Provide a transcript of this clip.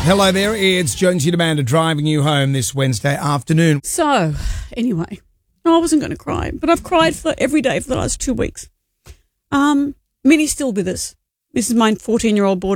Hello there, it's Jonesy and Amanda driving you home this Wednesday afternoon. So, anyway, I wasn't going to cry, but I've cried for every day for the last 2 weeks. Minnie's still with us. This is my 14-year-old boy.